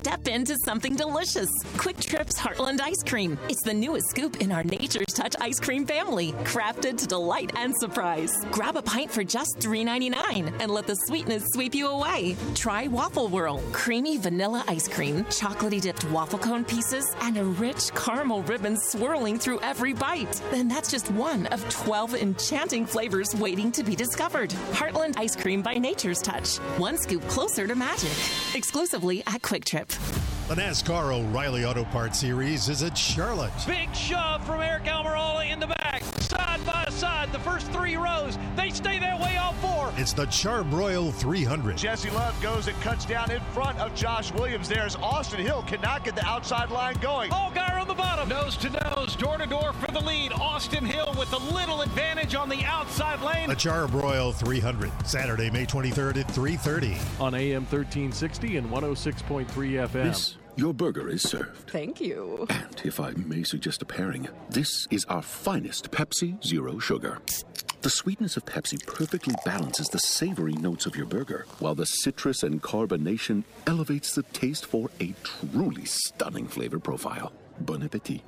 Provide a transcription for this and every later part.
step into something delicious. Quick Trip's Heartland Ice Cream. It's the newest scoop in our Nature's Touch ice cream family, crafted to delight and surprise. Grab a pint for just $3.99 and let the sweetness sweep you away. Try Waffle Whirl, creamy vanilla ice cream, chocolatey dipped waffle cone pieces, and a rich caramel ribbon swirling through every bite. And that's just one of 12 enchanting flavors waiting to be discovered. Heartland Ice Cream by Nature's Touch. One scoop closer to magic. Exclusively at Quick Trip. The NASCAR O'Reilly Auto Parts Series is at Charlotte. Big shove from Eric Almirola in the back. Side by side, the first 3 rows. They stay that way all 4. It's the Charbroil 300. Jesse Love goes and cuts down in front of Josh Williams. There's Austin Hill, cannot get the outside line going. Allgaier on the bottom. Nose to nose, door to door for the lead. Austin Hill with a little advantage on the outside lane. The Charbroil 300, Saturday, May 23rd at 3:30. On AM 1360 and 106.3 FM. Miss, your burger is served. Thank you. And if I may suggest a pairing, this is our finest Pepsi Zero Sugar. The sweetness of Pepsi perfectly balances the savory notes of your burger, while the citrus and carbonation elevates the taste for a truly stunning flavor profile. Bon appetit.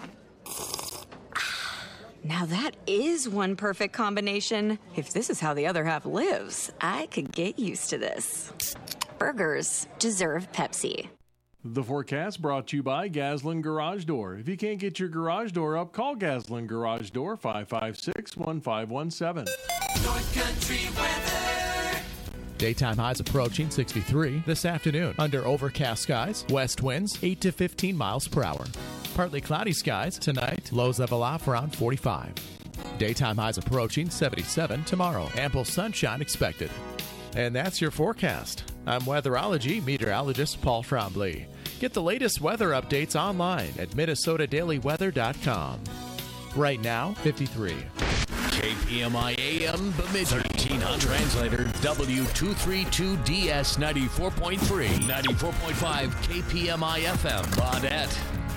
Now that is one perfect combination. If this is how the other half lives, I could get used to this. Burgers deserve Pepsi. The forecast brought to you by Gaslin Garage Door. If you can't get your garage door up, call Gaslin Garage Door, 556-1517. North Country weather. Daytime highs approaching 63 this afternoon. Under overcast skies, west winds 8 to 15 miles per hour. Partly cloudy skies tonight, lows level off around 45. Daytime highs approaching 77 tomorrow. Ample sunshine expected. And that's your forecast. I'm weatherology meteorologist Paul Trombley. Get the latest weather updates online at MinnesotaDailyWeather.com. Right now, 53. KPMI AM Bemidji 1300. Translator W232DS 94.3, 94.5 KPMI FM Baudette.